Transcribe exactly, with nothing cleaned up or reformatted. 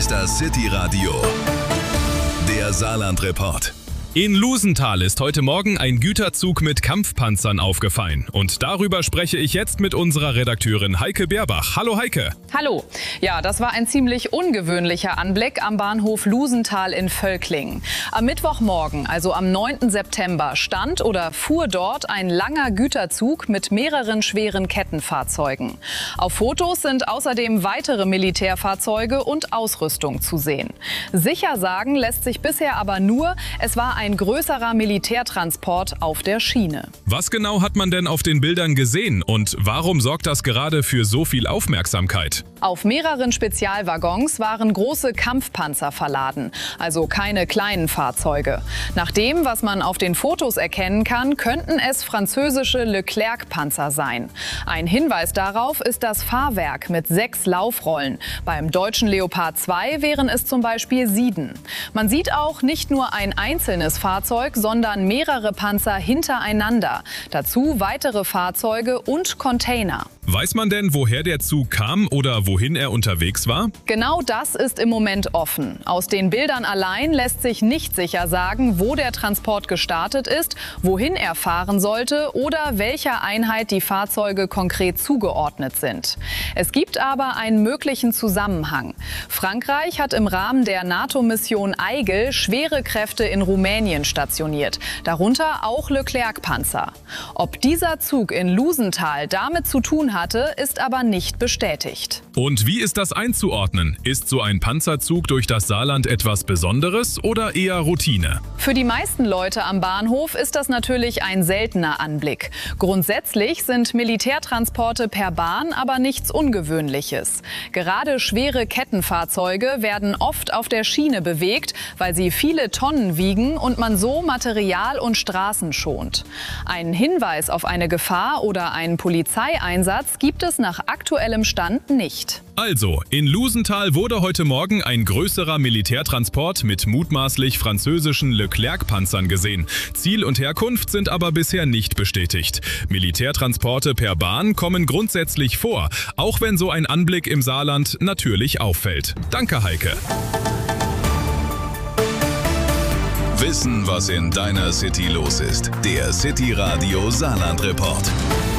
ist das City Radio, der Saarland-Report. In Lusenthal ist heute Morgen ein Güterzug mit Kampfpanzern aufgefallen. Und darüber spreche ich jetzt mit unserer Redakteurin Heike Beerbach. Hallo Heike. Hallo. Ja, das war ein ziemlich ungewöhnlicher Anblick am Bahnhof Lusenthal in Völklingen. Am Mittwochmorgen, also am neunten September, stand oder fuhr dort ein langer Güterzug mit mehreren schweren Kettenfahrzeugen. Auf Fotos sind außerdem weitere Militärfahrzeuge und Ausrüstung zu sehen. Sicher sagen lässt sich bisher aber nur, es war ein größerer Militärtransport auf der Schiene. Was genau hat man denn auf den Bildern gesehen und warum sorgt das gerade für so viel Aufmerksamkeit? Auf mehreren Spezialwaggons waren große Kampfpanzer verladen, also keine kleinen Fahrzeuge. Nach dem, was man auf den Fotos erkennen kann, könnten es französische Leclerc-Panzer sein. Ein Hinweis darauf ist das Fahrwerk mit sechs Laufrollen. Beim deutschen Leopard zwei wären es zum Beispiel sieben. Man sieht auch nicht nur ein einzelnes Fahrzeug, sondern mehrere Panzer hintereinander. Dazu weitere Fahrzeuge und Container. Weiß man denn, woher der Zug kam oder wohin er unterwegs war? Genau das ist im Moment offen. Aus den Bildern allein lässt sich nicht sicher sagen, wo der Transport gestartet ist, wohin er fahren sollte oder welcher Einheit die Fahrzeuge konkret zugeordnet sind. Es gibt aber einen möglichen Zusammenhang. Frankreich hat im Rahmen der NATO-Mission Eigel schwere Kräfte in Rumänien stationiert, darunter auch Leclerc-Panzer. Ob dieser Zug in Lusenthal damit zu tun hatte, ist aber nicht bestätigt. Und wie ist das einzuordnen? Ist so ein Panzerzug durch das Saarland etwas Besonderes oder eher Routine? Für die meisten Leute am Bahnhof ist das natürlich ein seltener Anblick. Grundsätzlich sind Militärtransporte per Bahn aber nichts Ungewöhnliches. Gerade schwere Kettenfahrzeuge werden oft auf der Schiene bewegt, weil sie viele Tonnen wiegen und man so Material und Straßen schont. Einen Hinweis auf eine Gefahr oder einen Polizeieinsatz gibt es nach aktuellem Stand nicht. Also, in Lusenthal wurde heute Morgen ein größerer Militärtransport mit mutmaßlich französischen Leclerc-Panzern gesehen. Ziel und Herkunft sind aber bisher nicht bestätigt. Militärtransporte per Bahn kommen grundsätzlich vor, auch wenn so ein Anblick im Saarland natürlich auffällt. Danke, Heike. Wissen, was in deiner City los ist. Der City Radio Saarland Report.